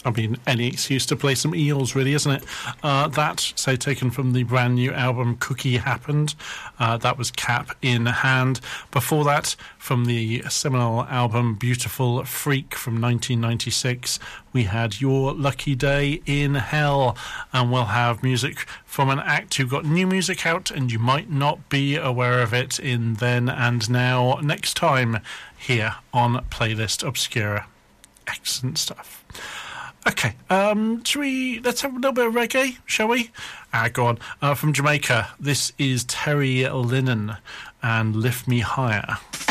I mean, any excuse to play some Eels, really, isn't it? That, so taken from the brand new album Cookie Happened. That was Cap in Hand. Before that, from the seminal album Beautiful Freak from 1996, we had Your Lucky Day in Hell. And we'll have music from an act who got new music out, and you might not be aware of it in Then and Now next time here on Playlist Obscura. Excellent stuff. Okay, let's have a little bit of reggae, shall we? Go on. From Jamaica, this is Terry Linen and Lift Me Higher.